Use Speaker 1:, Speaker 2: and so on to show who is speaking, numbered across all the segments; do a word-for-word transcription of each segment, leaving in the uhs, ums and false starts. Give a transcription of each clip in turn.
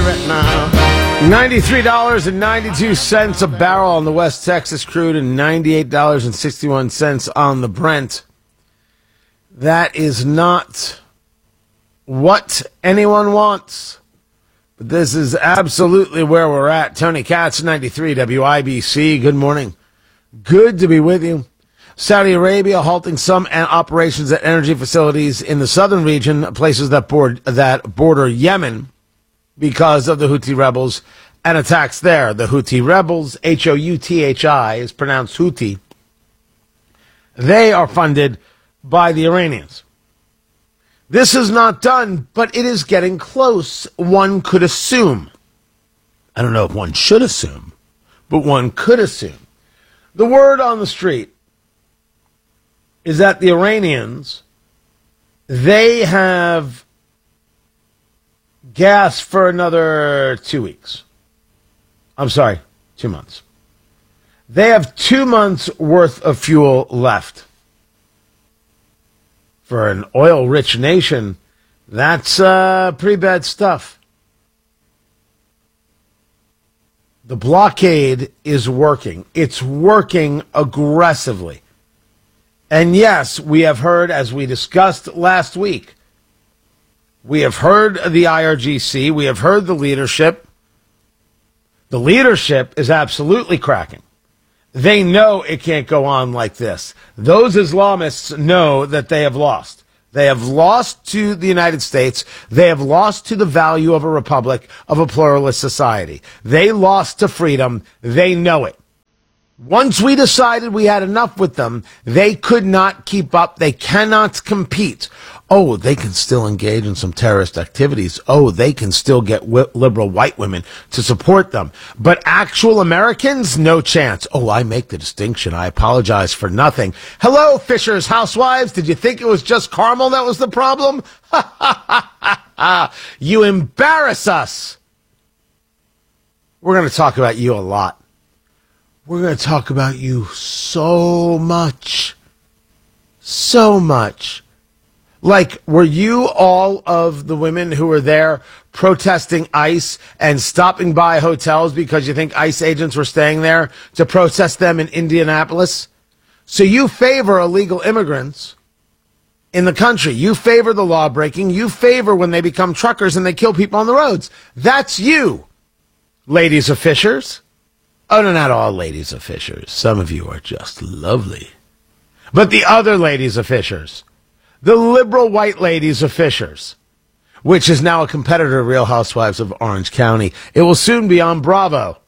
Speaker 1: it now. ninety-three dollars and ninety-two cents a barrel on the West Texas crude and ninety-eight dollars and sixty-one cents on the Brent. That is not what anyone wants. But this is absolutely where we're at. Tony Katz, ninety-three W I B C. Good morning. Good to be with you. Saudi Arabia halting some operations at energy facilities in the southern region, places that, board, that border Yemen, because of the Houthi rebels and attacks there. The Houthi rebels, H O U T H I, is pronounced Houthi. They are funded by the Iranians. This is not done, but it is getting close, one could assume. I don't know if one should assume, but one could assume. The word on the street is that the Iranians, they have gas for another two weeks. I'm sorry, two months. They have two months worth of fuel left. For an oil-rich nation, that's uh, pretty bad stuff. The blockade is working. It's working aggressively. And yes, we have heard, as we discussed last week, we have heard the I R G C, we have heard the leadership. The leadership is absolutely cracking. They know it can't go on like this. Those Islamists know that they have lost. They have lost to the United States. They have lost to the value of a republic, of a pluralist society. They lost to freedom. They know it. Once we decided we had enough with them, they could not keep up. They cannot compete. Oh, they can still engage in some terrorist activities. Oh, they can still get wi- liberal white women to support them. But actual Americans, no chance. Oh, I make the distinction. I apologize for nothing. Hello, Fisher's housewives. Did you think it was just Carmel that was the problem? Ha, ha, ha, ha, ha. You embarrass us. We're going to talk about you a lot. We're going to talk about you so much. So much. Like, were you all of the women who were there protesting ICE and stopping by hotels because you think ICE agents were staying there to protest them in Indianapolis? So you favor illegal immigrants in the country. You favor the law breaking. You favor when they become truckers and they kill people on the roads. That's you, ladies of Fishers. Oh, no, not all ladies of Fishers. Some of you are just lovely. But the other ladies of Fishers, the liberal white ladies of Fishers, which is now a competitor of Real Housewives of Orange County. It will soon be on Bravo.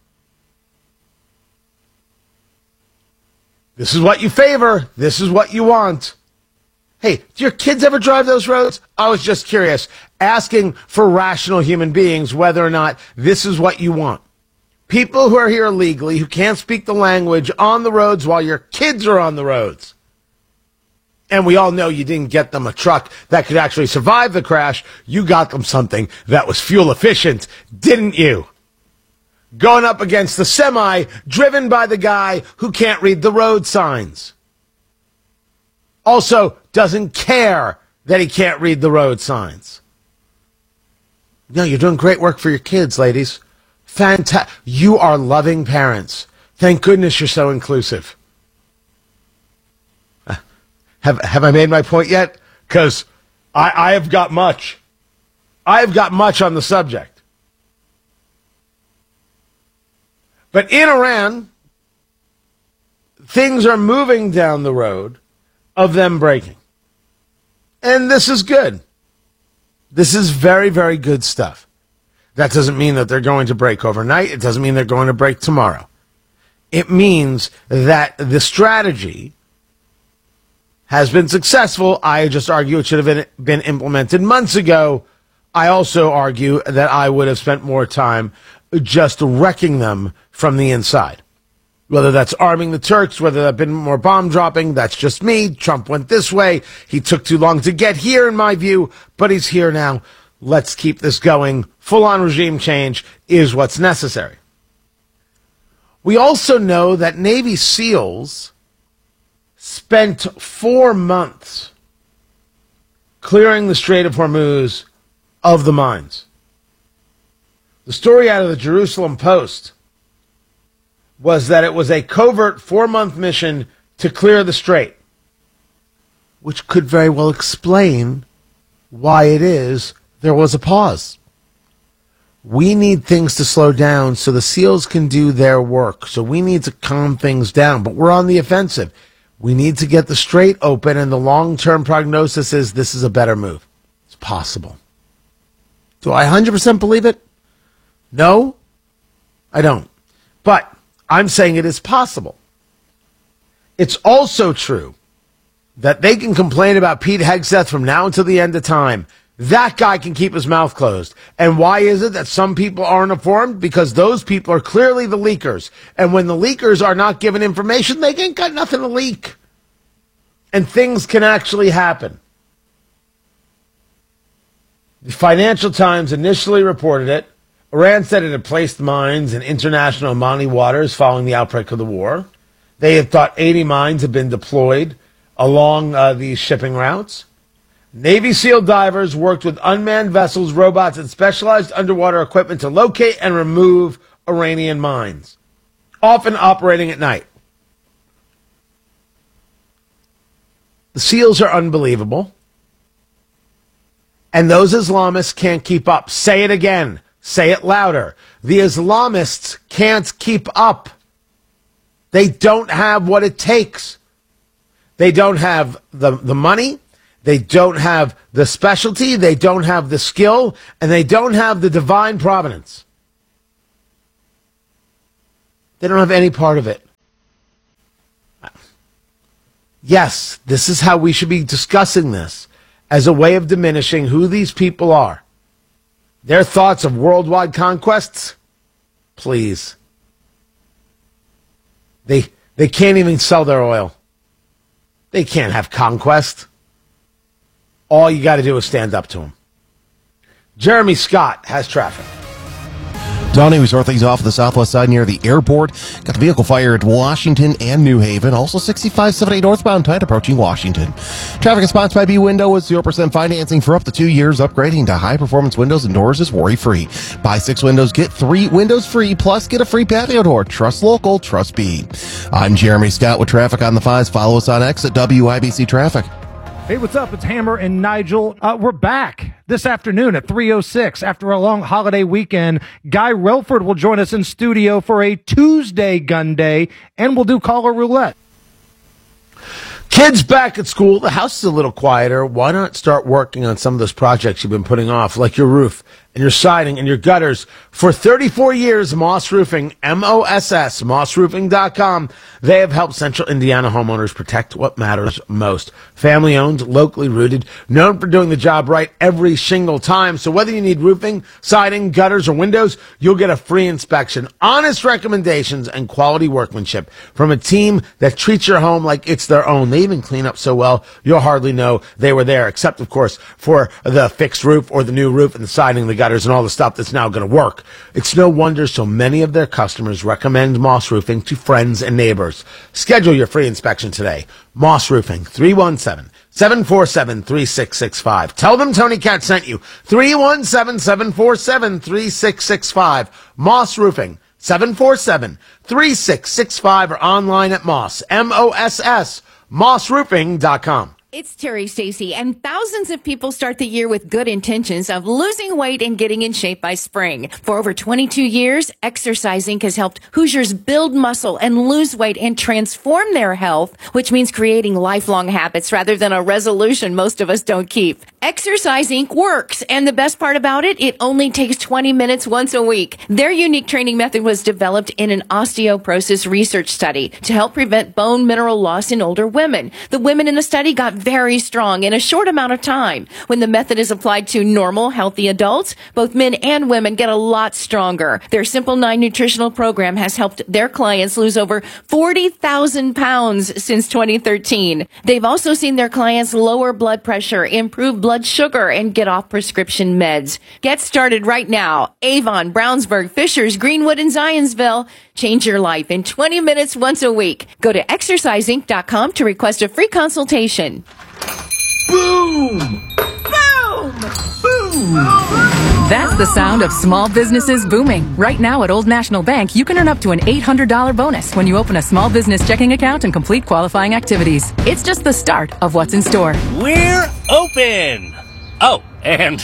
Speaker 1: This is what you favor. This is what you want. Hey, do your kids ever drive those roads? I was just curious, asking for rational human beings whether or not this is what you want. People who are here illegally, who can't speak the language on the roads while your kids are on the roads. And we all know you didn't get them a truck that could actually survive the crash. You got them something that was fuel efficient, didn't you? Going up against the semi driven by the guy who can't read the road signs. Also doesn't care that he can't read the road signs. No, you're doing great work for your kids, ladies. Fantastic. You are loving parents. Thank goodness you're so inclusive. Uh, have have I made my point yet? Because I, I have got much. I have got much on the subject. But in Iran, things are moving down the road of them breaking. And this is good. This is very, very good stuff. That doesn't mean that they're going to break overnight. It doesn't mean they're going to break tomorrow. It means that the strategy has been successful. I just argue it should have been, been implemented months ago. I also argue that I would have spent more time just wrecking them from the inside. Whether that's arming the Turks, whether that's been more bomb dropping, that's just me. Trump went this way. He took too long to get here, in my view, but he's here now. Let's keep this going. Full-on regime change is what's necessary. We also know that Navy SEALs spent four months clearing the Strait of Hormuz of the mines. The story out of the Jerusalem Post was that it was a covert four-month mission to clear the strait, which could very well explain why it is there was a pause. We need things to slow down so the SEALs can do their work. So we need to calm things down, but we're on the offensive. We need to get the strait open, and the long-term prognosis is this is a better move. It's possible. Do I one hundred percent believe it? No, I don't. But I'm saying it is possible. It's also true that they can complain about Pete Hegseth from now until the end of time. That guy can keep his mouth closed. And why is it that some people aren't informed? Because those people are clearly the leakers. And when the leakers are not given information, they ain't got nothing to leak. And things can actually happen. The Financial Times initially reported it. Iran said it had placed mines in international Omani waters following the outbreak of the war. They had thought eighty mines had been deployed along uh, these shipping routes. Navy SEAL divers worked with unmanned vessels, robots, and specialized underwater equipment to locate and remove Iranian mines, often operating at night. The SEALs are unbelievable, and those Islamists can't keep up. Say it again. Say it louder. The Islamists can't keep up. They don't have what it takes. They don't have the, the money. They don't have the specialty, they don't have the skill, and they don't have the divine providence. They don't have any part of it. Yes, this is how we should be discussing this, as a way of diminishing who these people are. Their thoughts of worldwide conquests? Please. They, they can't even sell their oil. They can't have conquest. All you got to do is stand up to him. Jeremy Scott has traffic.
Speaker 2: Donnie, we start things off at the southwest side near the airport. Got the vehicle fire at Washington and New Haven. Also sixty-five seventy-eight northbound tight approaching Washington. Traffic is sponsored by B-Window with zero percent financing for up to two years. Upgrading to high-performance windows and doors is worry-free. Buy six windows, get three windows free, plus get a free patio door. Trust local, trust B. I'm Jeremy Scott with traffic on the fives. Follow us on X at W I B C Traffic.
Speaker 3: Hey, what's up? It's Hammer and Nigel. Uh, we're back this afternoon at three oh six. After a long holiday weekend, Guy Relford will join us in studio for a Tuesday gun day, and we'll do caller roulette.
Speaker 1: Kids back at school. The house is a little quieter. Why not start working on some of those projects you've been putting off, like your roof and your siding and your gutters? For thirty-four years, Moss Roofing, M O S S, moss roofing dot com, they have helped Central Indiana homeowners protect what matters most. Family owned, locally rooted, known for doing the job right every single time. So whether you need roofing, siding, gutters, or windows, you'll get a free inspection, honest recommendations, and quality workmanship from a team that treats your home like it's their own. They even clean up so well, you'll hardly know they were there, except, of course, for the fixed roof or the new roof and the siding, the gutters, and all the stuff that's now going to work. It's no wonder so many of their customers recommend Moss Roofing to friends and neighbors. Schedule your free inspection today. Moss Roofing, three one seven, seven four seven, three six six five. Tell them Tony Cat sent you. three one seven, seven four seven, three six six five. Moss Roofing, seven four seven, three six six five, or online at Moss, M O S S, moss roofing dot com.
Speaker 4: It's Terry Stacy, and thousands of people start the year with good intentions of losing weight and getting in shape by spring. For over twenty-two years, Exercising has helped Hoosiers build muscle and lose weight and transform their health, which means creating lifelong habits rather than a resolution most of us don't keep. Exercising works, and the best part about it, it only takes twenty minutes once a week. Their unique training method was developed in an osteoporosis research study to help prevent bone mineral loss in older women. The women in the study got very strong in a short amount of time. When the method is applied to normal, healthy adults, both men and women get a lot stronger. Their Simple nine nutritional program has helped their clients lose over forty thousand pounds since twenty thirteen. They've also seen their clients lower blood pressure, improve blood sugar, and get off prescription meds. Get started right now. Avon, Brownsburg, Fishers, Greenwood, and Zionsville. Change your life in twenty minutes once a week. Go to exercising dot com to request a free consultation.
Speaker 1: Boom!
Speaker 4: Boom!
Speaker 1: Boom!
Speaker 5: That's the sound of small businesses booming. Right now at Old National Bank, you can earn up to an eight hundred dollars bonus when you open a small business checking account and complete qualifying activities. It's just the start of what's in store.
Speaker 6: We're open! Oh, and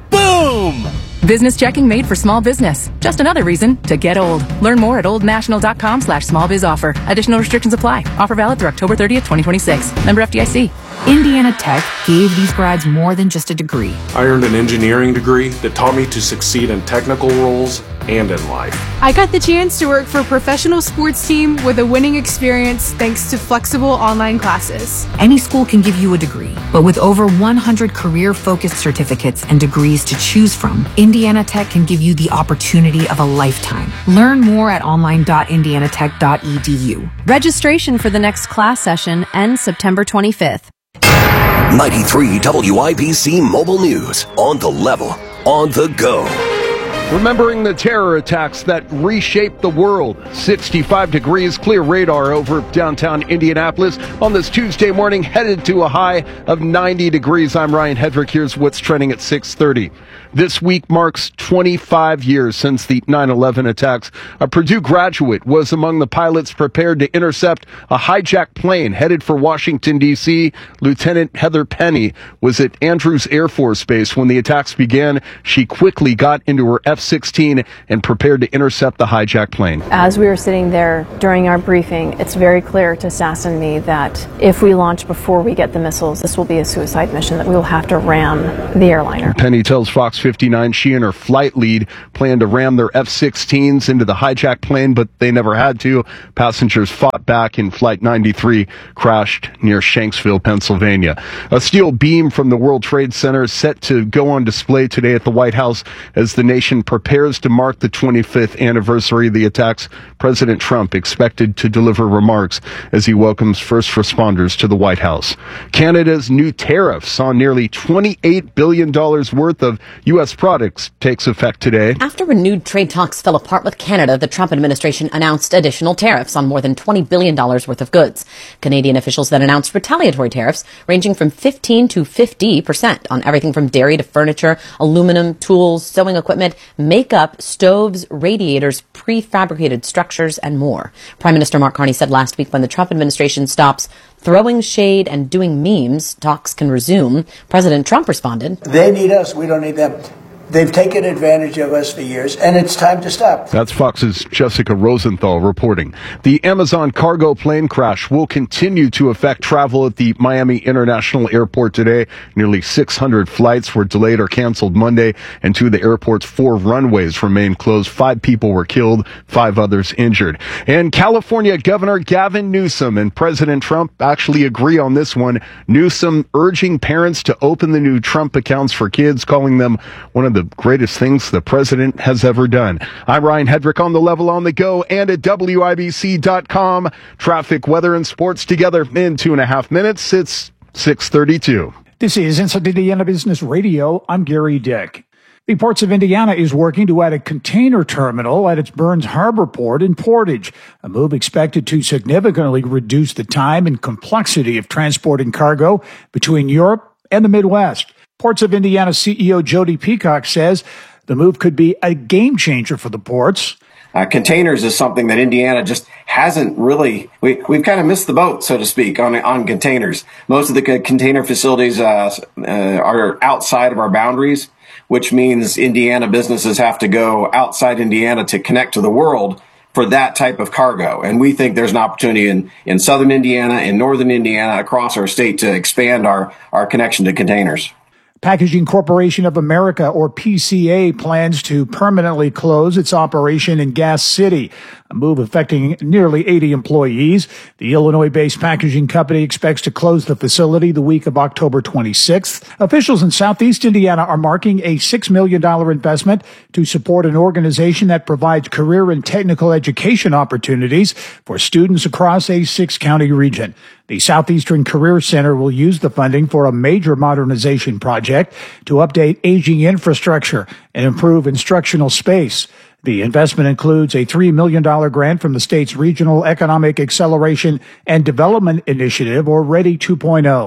Speaker 6: boom!
Speaker 5: Business checking made for small business. Just another reason to get old. Learn more at oldnational.com slash small biz offer. Additional restrictions apply. Offer valid through October thirtieth, twenty twenty-six. Member F D I C.
Speaker 7: Indiana Tech gave these grads more than just a degree.
Speaker 8: I earned an engineering degree that taught me to succeed in technical roles and in life.
Speaker 9: I got the chance to work for a professional sports team with a winning experience thanks to flexible online classes.
Speaker 7: Any school can give you a degree, but with over one hundred career-focused certificates and degrees to choose from, Indiana Tech can give you the opportunity of a lifetime. Learn more at online dot indiana tech dot e d u.
Speaker 10: Registration for the next class session ends September twenty-fifth.
Speaker 11: ninety-three W I B C Mobile News. On the level, on the go.
Speaker 12: Remembering the terror attacks that reshaped the world. sixty-five degrees, clear radar over downtown Indianapolis on this Tuesday morning, headed to a high of ninety degrees. I'm Ryan Hedrick. Here's what's trending at six thirty. This week marks twenty-five years since the nine eleven attacks. A Purdue graduate was among the pilots prepared to intercept a hijacked plane headed for Washington, D C Lieutenant Heather Penny was at Andrews Air Force Base when the attacks began. She quickly got into her F sixteen and prepared to intercept the hijacked plane.
Speaker 13: As we were sitting there during our briefing, it's very clear to Sass and me that if we launch before we get the missiles, this will be a suicide mission, that we will have to ram the airliner.
Speaker 12: Penny tells Fox fifty-nine she and her flight lead planned to ram their F sixteens into the hijacked plane, but they never had to. Passengers fought back and Flight ninety-three crashed near Shanksville, Pennsylvania. A steel beam from the World Trade Center is set to go on display today at the White House as the nation prepares to mark the twenty-fifth anniversary of the attacks. President Trump expected to deliver remarks as he welcomes first responders to the White House. Canada's new tariffs on nearly twenty-eight billion dollars worth of U S products takes effect today.
Speaker 14: After renewed trade talks fell apart with Canada, the Trump administration announced additional tariffs on more than twenty billion dollars worth of goods. Canadian officials then announced retaliatory tariffs ranging from fifteen to fifty percent on everything from dairy to furniture, aluminum, tools, sewing equipment, makeup, stoves, radiators, prefabricated structures, and more. Prime Minister Mark Carney said last week when the Trump administration stops throwing shade and doing memes, talks can resume. President Trump responded,
Speaker 15: "They need us, we don't need them. They've taken advantage of us for years, and it's time to stop."
Speaker 12: That's Fox's Jessica Rosenthal reporting. The Amazon cargo plane crash will continue to affect travel at the Miami International Airport today. Nearly six hundred flights were delayed or canceled Monday, and two of the airport's four runways remain closed. Five people were killed, five others injured. And California Governor Gavin Newsom and President Trump actually agree on this one. Newsom urging parents to open the new Trump accounts for kids, calling them one of the greatest things the president has ever done. I'm Ryan Hedrick on the level, on the go, and at W I B C dot com. Traffic, weather, and sports together in two and a half minutes. It's six thirty-two.
Speaker 16: This is Inside Indiana Business Radio. I'm Gary Dick. The Ports of Indiana is working to add a container terminal at its Burns Harbor port in Portage, a move expected to significantly reduce the time and complexity of transporting cargo between Europe and the Midwest. Ports of Indiana C E O Jody Peacock says the move could be a game changer for the ports.
Speaker 17: Uh, containers is something that Indiana just hasn't really, we, we've kind of missed the boat, so to speak, on on containers. Most of the container facilities uh, uh, are outside of our boundaries, which means Indiana businesses have to go outside Indiana to connect to the world for that type of cargo. And we think there's an opportunity in, in southern Indiana, in northern Indiana, across our state to expand our, our connection to containers.
Speaker 16: Packaging Corporation of America, or P C A, plans to permanently close its operation in Gas City, a move affecting nearly eighty employees. The Illinois-based packaging company expects to close the facility the week of October twenty-sixth. Officials in Southeast Indiana are marking a six million dollars investment to support an organization that provides career and technical education opportunities for students across a six-county region. The Southeastern Career Center will use the funding for a major modernization project to update aging infrastructure and improve instructional space. The investment includes a three million dollars grant from the state's Regional Economic Acceleration and Development Initiative, or READY two point oh.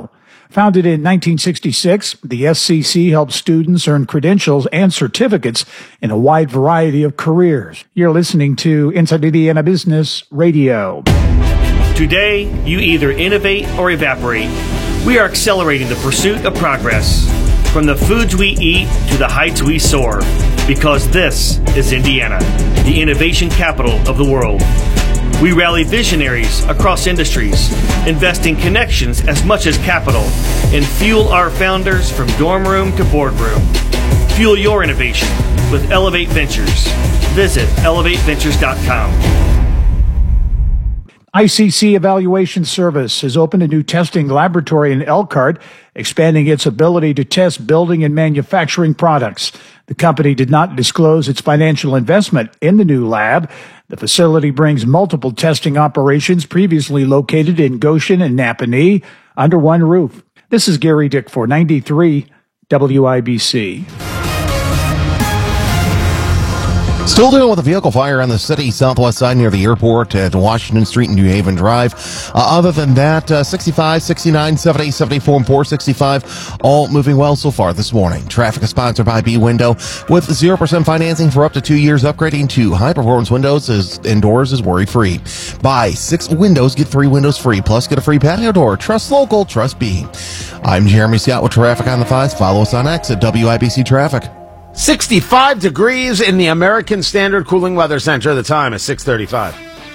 Speaker 16: Founded in nineteen sixty-six, the S C C helps students earn credentials and certificates in a wide variety of careers. You're listening to Inside Indiana Business Radio.
Speaker 18: Today, you either innovate or evaporate. We are accelerating the pursuit of progress. From the foods we eat to the heights we soar. Because this is Indiana, the innovation capital of the world. We rally visionaries across industries, investing connections as much as capital, and fuel our founders from dorm room to boardroom. Fuel your innovation with Elevate Ventures. Visit elevate ventures dot com.
Speaker 16: I C C Evaluation Service has opened a new testing laboratory in Elkhart, expanding its ability to test building and manufacturing products. The company did not disclose its financial investment in the new lab. The facility brings multiple testing operations previously located in Goshen and Napanee under one roof. This is Gary Dick for ninety-three W I B C.
Speaker 2: Still dealing with a vehicle fire on the city southwest side near the airport at Washington Street and New Haven Drive. Uh, other than that, uh, sixty-five, sixty-nine, seventy, seventy-four, and four sixty-five, all moving well so far this morning. Traffic is sponsored by B-Window with zero percent financing for up to two years. Upgrading to high-performance windows is indoors is worry-free. Buy six windows, get three windows free, plus get a free patio door. Trust local, trust B. I'm Jeremy Scott with Traffic on the Fives. Follow us on X at W I B C Traffic.
Speaker 1: sixty-five degrees in the American Standard Cooling Weather Center. The time is six thirty-five.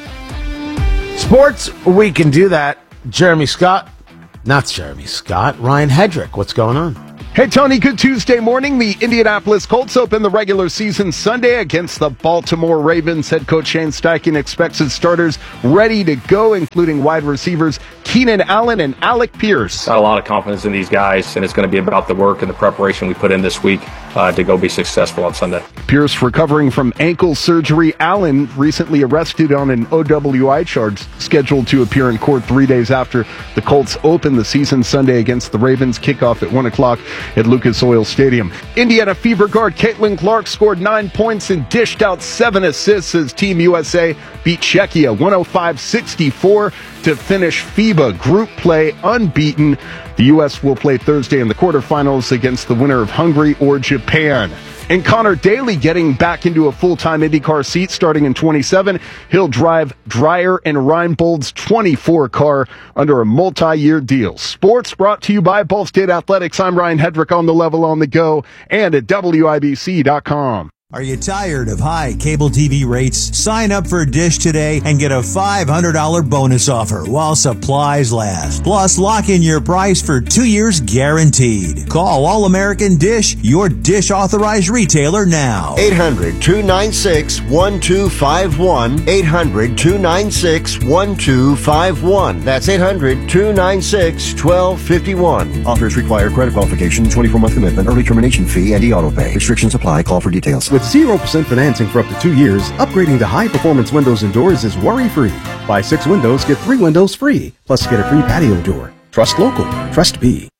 Speaker 1: Sports, we can do that. Jeremy Scott. Not Jeremy Scott. Ryan Hedrick. What's going on?
Speaker 12: Hey, Tony, good Tuesday morning. The Indianapolis Colts open the regular season Sunday against the Baltimore Ravens. Head coach Shane Steichen expects his starters ready to go, including wide receivers Keenan Allen and Alec Pierce.
Speaker 19: Got a lot of confidence in these guys, and it's going to be about the work and the preparation we put in this week uh, to go be successful on Sunday.
Speaker 12: Pierce recovering from ankle surgery. Allen recently arrested on an O W I charge, scheduled to appear in court three days after the Colts open the season Sunday against the Ravens. Kickoff at one o'clock at Lucas Oil Stadium. Indiana Fever guard Caitlin Clark scored nine points and dished out seven assists as Team U S A beat Czechia one oh five sixty-four to finish FIBA group play unbeaten. The U S will play Thursday in the quarterfinals against the winner of Hungary or Japan. And Connor Daly getting back into a full-time IndyCar seat starting in twenty-seven. He'll drive Dreyer and Reinbold's twenty-four car under a multi-year deal. Sports brought to you by Ball State Athletics. I'm Ryan Hedrick on the level on the go and at W I B C dot com.
Speaker 20: Are you tired of high cable T V rates? Sign up for Dish today and get a five hundred dollars bonus offer while supplies last. Plus, lock in your price for two years guaranteed. Call All American Dish, your Dish authorized retailer now.
Speaker 21: eight hundred, two nine six, one two five one. eight hundred, two nine six, one two five one. That's eight hundred, two nine six, one two five one. Offers require credit qualification, twenty-four month commitment, early termination fee, and e-auto pay. Restrictions apply. Call for details.
Speaker 22: With zero percent financing for up to two years, upgrading to high-performance windows and doors is worry-free. Buy six windows, get three windows free. Plus, get a free patio door. Trust local. Trust B.